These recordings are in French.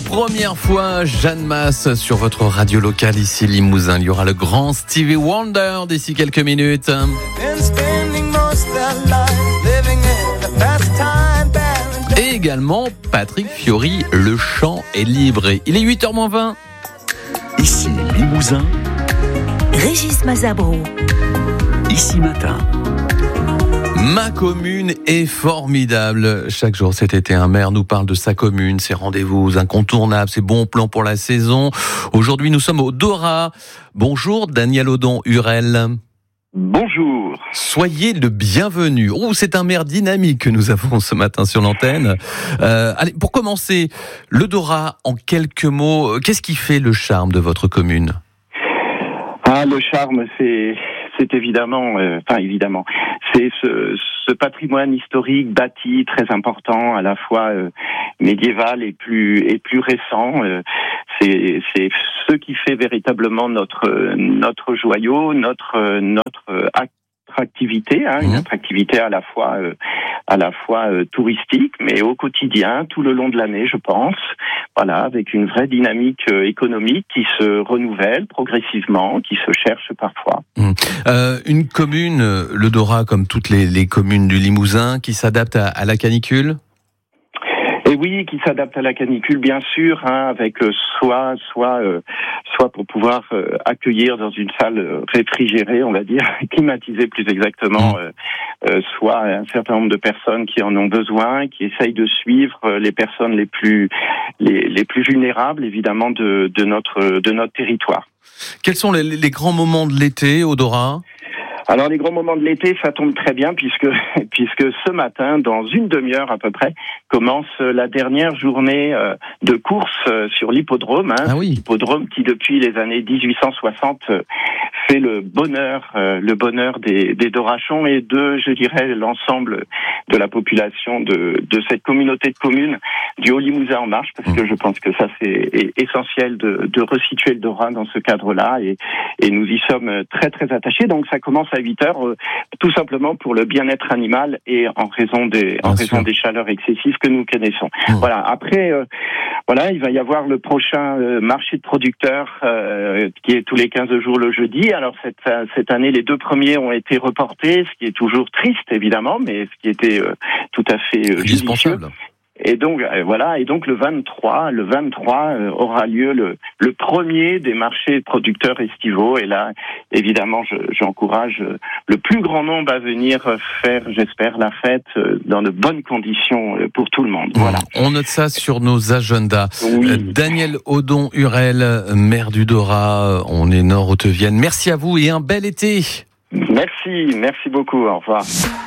première fois, Jeanne Masse sur votre radio locale ici Limousin. Il y aura le grand Stevie Wonder d'ici quelques minutes. Et également Patrick Fiori, le chant est libre. Il est 8h-20. Ici Limousin. Régis Mazabro. Ici Matin. Ma commune est formidable. Chaque jour cet été, un maire nous parle de sa commune, ses rendez-vous incontournables, ses bons plans pour la saison. Aujourd'hui, nous sommes au Dorat. Bonjour Daniel Audon-Hurel. Bonjour. Soyez le bienvenu. Oh, c'est un maire dynamique que nous avons ce matin sur l'antenne. Allez, pour commencer, le Dorat, en quelques mots, qu'est-ce qui fait le charme de votre commune ? Le charme, c'est évidemment, c'est ce patrimoine historique bâti très important, à la fois médiéval et plus récent. C'est ce qui fait véritablement notre joyau, notre attractivité, une attractivité à la fois touristique, mais au quotidien, tout le long de l'année, je pense. Voilà, avec une vraie dynamique économique qui se renouvelle progressivement, qui se cherche parfois. Une commune, le Dorat, comme toutes les communes du Limousin, qui s'adapte à la canicule ? Et oui, qui s'adapte à la canicule, bien sûr, avec soit pour pouvoir accueillir dans une salle réfrigérée, on va dire, climatisée plus exactement, soit un certain nombre de personnes qui en ont besoin, qui essayent de suivre les personnes les plus vulnérables, évidemment, de notre territoire. Quels sont les grands moments de l'été au Dorat ? Alors les grands moments de l'été, ça tombe très bien puisque ce matin, dans une demi-heure à peu près, commence la dernière journée de course sur l'hippodrome. L'hippodrome qui depuis les années 1860 fait le bonheur des Dorachons et de, je dirais, l'ensemble de la population de cette communauté de communes du Haut-Limousin en marche, parce que je pense que ça c'est essentiel de resituer le Dorat dans ce cadre-là et nous y sommes très très attachés. Donc ça commence à 8h, tout simplement pour le bien-être animal et en raison des chaleurs excessives que nous connaissons. Voilà. Après, il va y avoir le prochain marché de producteurs qui est tous les 15 jours le jeudi. Alors cette année, les 2 premiers ont été reportés, ce qui est toujours triste évidemment, mais ce qui était tout à fait judicieux. Et donc le 23 aura lieu le premier des marchés producteurs estivaux. Et là, évidemment, j'encourage le plus grand nombre à venir faire, j'espère, la fête dans de bonnes conditions pour tout le monde. Voilà. On note ça sur nos agendas. Oui. Daniel Audon-Hurel, maire du Dorat, on est Nord-Haute-Vienne. Merci à vous et un bel été. Merci beaucoup. Au revoir.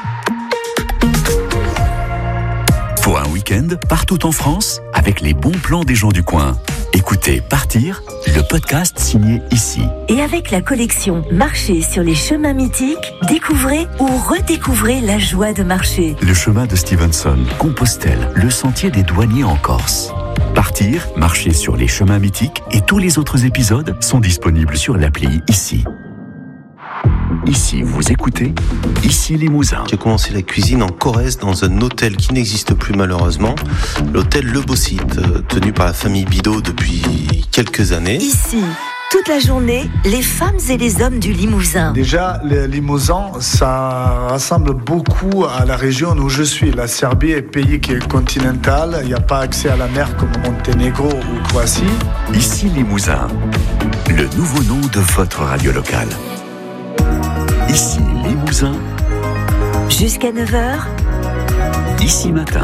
Pour un week-end, partout en France, avec les bons plans des gens du coin. Écoutez Partir, le podcast signé Ici. Et avec la collection Marcher sur les chemins mythiques, découvrez ou redécouvrez la joie de marcher. Le chemin de Stevenson, Compostelle, le sentier des douaniers en Corse. Partir, marcher sur les chemins mythiques et tous les autres épisodes sont disponibles sur l'appli Ici. Ici, vous écoutez Ici Limousin. J'ai commencé la cuisine en Corrèze dans un hôtel qui n'existe plus malheureusement, l'hôtel Le Beau-Site, tenu par la famille Bidot depuis quelques années. Ici, toute la journée, les femmes et les hommes du Limousin. Déjà, le Limousin, ça ressemble beaucoup à la région où je suis. La Serbie est un pays qui est continental, il n'y a pas accès à la mer comme Monténégro ou Croatie. Ici Limousin, le nouveau nom de votre radio locale. Ici Limousin. Jusqu'à 9h. Ici Matin.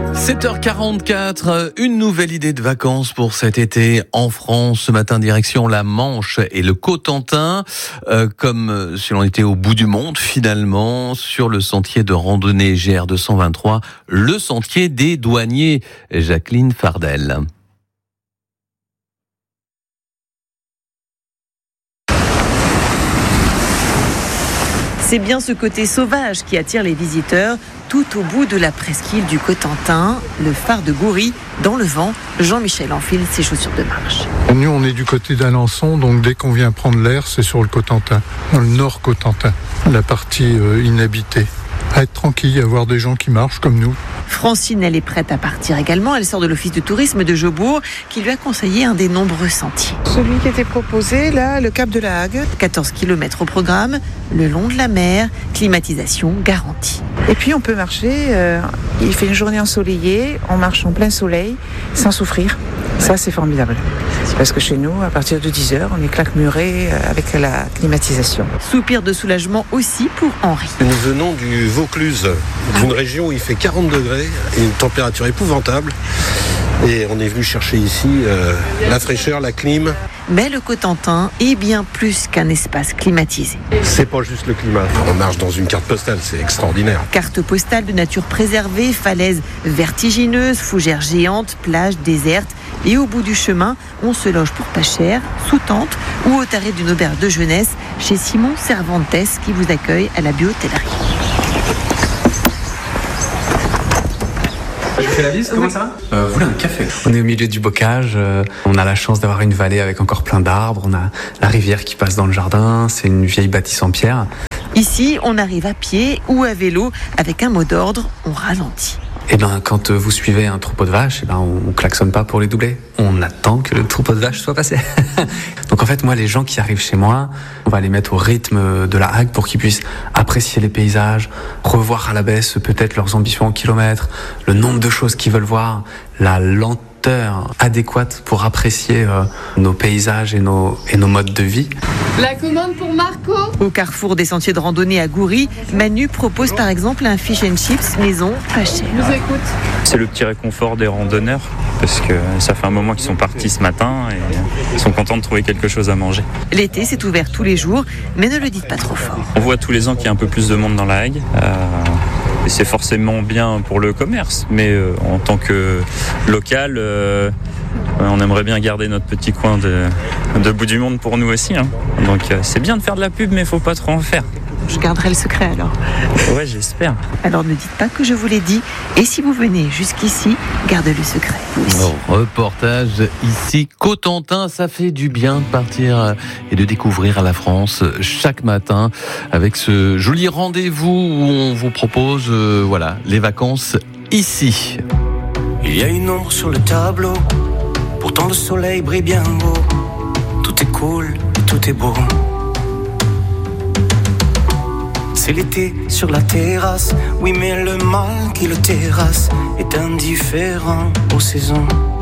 7h44, une nouvelle idée de vacances pour cet été en France. Ce matin, direction la Manche et le Cotentin, comme si l'on était au bout du monde finalement, sur le sentier de randonnée GR223, le sentier des douaniers. Jacqueline Fardel. C'est bien ce côté sauvage qui attire les visiteurs tout au bout de la presqu'île du Cotentin, le phare de Goury, dans le vent. Jean-Michel enfile ses chaussures de marche. Nous, on est du côté d'Alençon, donc dès qu'on vient prendre l'air, c'est sur le Cotentin, dans le nord Cotentin, la partie inhabitée. à être tranquille, à voir des gens qui marchent comme nous. Francine, elle est prête à partir également. Elle sort de l'office de tourisme de Jaubourg qui lui a conseillé un des nombreux sentiers. Celui qui était proposé, là, le Cap de la Hague. 14 km au programme, le long de la mer, climatisation garantie. Et puis on peut marcher, il fait une journée ensoleillée, on marche en plein soleil sans souffrir. Ça, c'est formidable. Parce que chez nous, à partir de 10h, on est claquemuré avec la climatisation. Soupir de soulagement aussi pour Henri. Nous venons du Vaucluse, d'une région où il fait 40 degrés et une température épouvantable. Et on est venu chercher ici la fraîcheur, la clim. Mais le Cotentin est bien plus qu'un espace climatisé. C'est pas juste le climat. On marche dans une carte postale, c'est extraordinaire. Carte postale de nature préservée, falaises vertigineuses, fougères géantes, plages désertes. Et au bout du chemin, on se loge pour pas cher, sous tente ou au tarif d'une auberge de jeunesse chez Simon Cervantes qui vous accueille à la Biotellerie. Je fais la liste, comment ça va Vous voulez un café? On est au milieu du bocage, on a la chance d'avoir une vallée avec encore plein d'arbres, on a la rivière qui passe dans le jardin, c'est une vieille bâtisse en pierre. Ici, on arrive à pied ou à vélo, avec un mot d'ordre, on ralentit. Eh ben, quand vous suivez un troupeau de vaches, eh ben, on klaxonne pas pour les doubler. On attend que le troupeau de vaches soit passé. Donc en fait, moi, les gens qui arrivent chez moi, on va les mettre au rythme de la Hague pour qu'ils puissent apprécier les paysages, revoir à la baisse peut-être leurs ambitions en kilomètres, le nombre de choses qu'ils veulent voir, la lenteur adéquate pour apprécier nos paysages et nos modes de vie. La commande pour Marco. Au carrefour des sentiers de randonnée à Goury, Manu propose par exemple un fish and chips maison pas cher. Je vous écoute. C'est le petit réconfort des randonneurs parce que ça fait un moment qu'ils sont partis ce matin et ils sont contents de trouver quelque chose à manger. L'été, c'est ouvert tous les jours, mais ne le dites pas trop fort. On voit tous les ans qu'il y a un peu plus de monde dans la Hague. Et c'est forcément bien pour le commerce, mais en tant que local, on aimerait bien garder notre petit coin de bout du monde pour nous aussi. Hein. Donc c'est bien de faire de la pub, mais il ne faut pas trop en faire. Je garderai le secret alors. Ouais, j'espère. Alors ne dites pas que je vous l'ai dit. Et si vous venez jusqu'ici, gardez le secret. Reportage ici, Cotentin, ça fait du bien de partir et de découvrir la France chaque matin avec ce joli rendez-vous où on vous propose les vacances ici. Il y a une ombre sur le tableau, pourtant le soleil brille bien haut. Tout est cool, tout est beau. C'est l'été sur la terrasse, oui mais le mal qui le terrasse est indifférent aux saisons.